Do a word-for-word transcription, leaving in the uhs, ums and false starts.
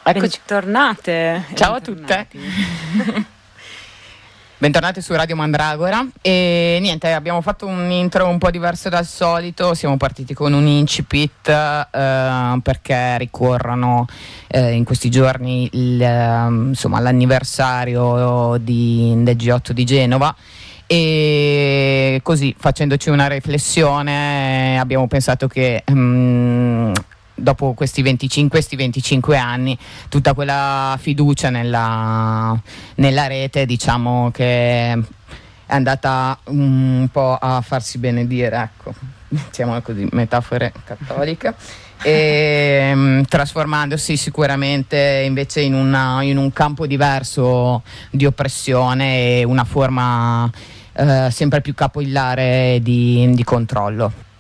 Eccoci, tornate. Ciao a tutte. Bentornati su Radio Mandragora e niente, abbiamo fatto un intro un po' diverso dal solito, siamo partiti con un incipit eh, perché ricorrono eh, in questi giorni il, eh, insomma, l'anniversario di, del G otto di Genova. E così, facendoci una riflessione, abbiamo pensato che um, dopo questi venticinque, questi venticinque anni, tutta quella fiducia nella, nella rete, diciamo che è andata un po' a farsi benedire, ecco, diciamo così, metafore cattoliche, e um, trasformandosi sicuramente invece in, una, in un campo diverso di oppressione e una forma Uh, sempre più capillare di, di controllo.